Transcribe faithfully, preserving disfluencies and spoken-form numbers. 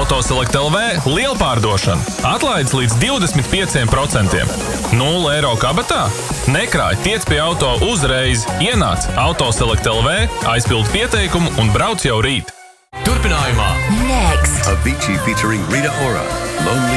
Autoselect L V lielpārdošana. Atlaides līdz divdesmit pieciem procentiem. nulle eiro kabatā? Nekrāj, tiec pie auto uzreiz. Ienāc Autoselect L V, aizpild pieteikumu un brauc jau rīt. Turpinājumā Next. Avicii featuring Rita Ora, Lonely